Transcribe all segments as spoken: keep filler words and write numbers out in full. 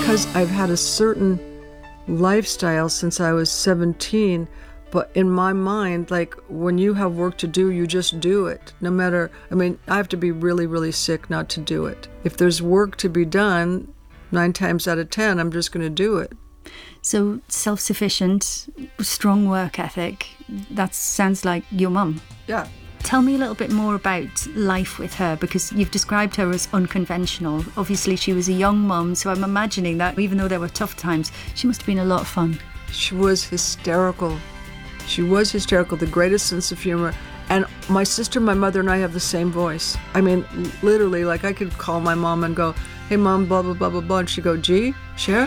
because I've had a certain lifestyle since I was seventeen, but in my mind, like, when you have work to do, you just do it. No matter, I mean, I have to be really, really sick not to do it. If there's work to be done, nine times out of ten, I'm just going to do it. So self-sufficient, strong work ethic, that sounds like your mum. Yeah. Tell me a little bit more about life with her, because you've described her as unconventional. Obviously, she was a young mum, so I'm imagining that even though there were tough times, she must have been a lot of fun. She was hysterical. She was hysterical, the greatest sense of humor. And my sister, my mother, and I have the same voice. I mean, literally, like, I could call my mom and go, hey, Mom, blah, blah, blah, blah, blah. And she'd go, G, Cher?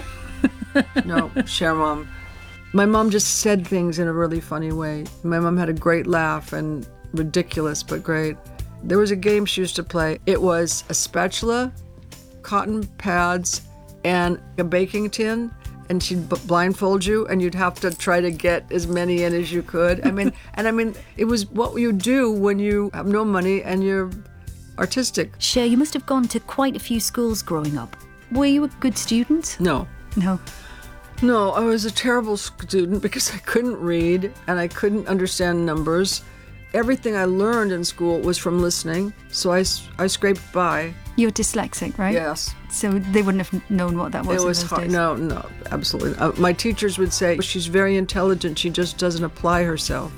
No, Cher, Mom. My mom just said things in a really funny way. My mom had a great laugh, and ridiculous, but great. There was a game she used to play. It was a spatula, cotton pads, and a baking tin. And she'd b- blindfold you, and you'd have to try to get as many in as you could. I mean, and I mean, it was what you do when you have no money and you're artistic. Cher, you must have gone to quite a few schools growing up. Were you a good student? No. No. No, I was a terrible student because I couldn't read and I couldn't understand numbers. Everything I learned in school was from listening, so I, I scraped by. You're dyslexic, right? Yes. So they wouldn't have known what that was. It was in those hard. days. No, no, absolutely. Uh, my teachers would say, she's very intelligent, she just doesn't apply herself.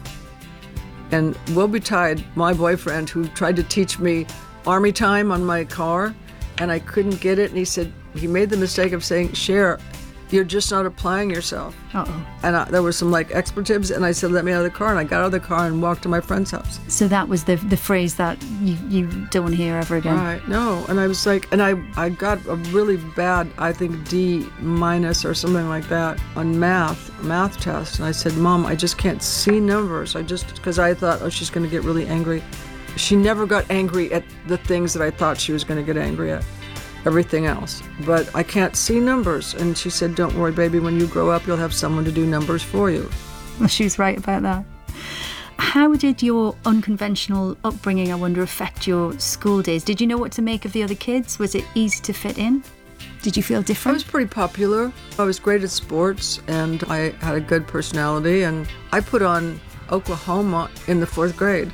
And Wilby Tide, my boyfriend, who tried to teach me army time on my car, and I couldn't get it, and he said, he made the mistake of saying, Cher, you're just not applying yourself. Uh-oh. And I, there were some like expletives, and I said, let me out of the car, and I got out of the car and walked to my friend's house. So that was the the phrase that you, you don't hear ever again. Right, no. And I was like, and I, I got a really bad, I think D minus or something like that on math, math test. And I said, Mom, I just can't see numbers. I just, because I thought, oh, she's going to get really angry. She never got angry at the things that I thought she was going to get angry at. Everything else. But I can't see numbers. And she said, don't worry, baby, when you grow up, you'll have someone to do numbers for you. Well, she was right about that. How did your unconventional upbringing, I wonder, affect your school days? Did you know what to make of the other kids? Was it easy to fit in? Did you feel I different? was pretty popular. I was great at sports, and I had a good personality. And I put on Oklahoma in the fourth grade.